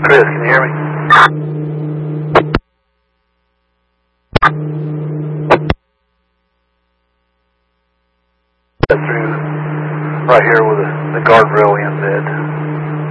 Chris, can you hear me? Through right here with the guardrail in bed.